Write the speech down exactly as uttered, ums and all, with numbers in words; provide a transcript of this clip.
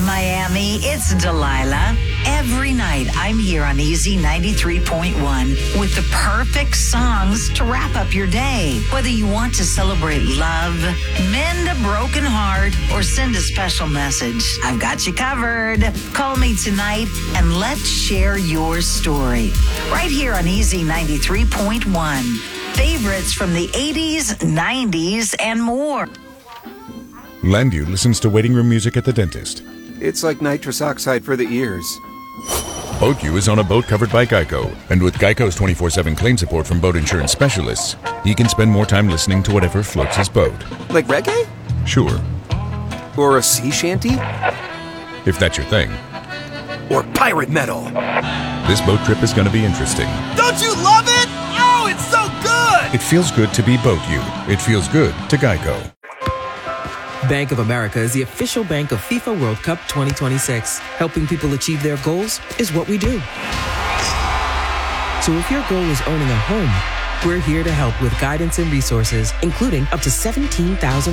Miami? It's Delilah. Every night I'm here on Easy ninety-three point one with the perfect songs to wrap up your day. Whether you want to celebrate love, mend a broken heart, or send a special message, I've got you covered. Call me tonight and let's share your story. Right here on Easy ninety-three point one. Favorites from the eighties, nineties, and more. Landu listens to waiting room music at the dentist. It's like nitrous oxide for the ears. Boat U is on a boat covered by Geico. And with Geico's twenty-four seven claim support from boat insurance specialists, he can spend more time listening to whatever floats his boat. Like reggae? Sure. Or a sea shanty? If that's your thing. Or pirate metal? This boat trip is going to be interesting. Don't you love it? Oh, it's so good! It feels good to be Boat U. It feels good to Geico. Bank of America is the official bank of FIFA World Cup twenty twenty-six. Helping people achieve their goals is what we do. So if your goal is owning a home, we're here to help with guidance and resources, including up to seventeen thousand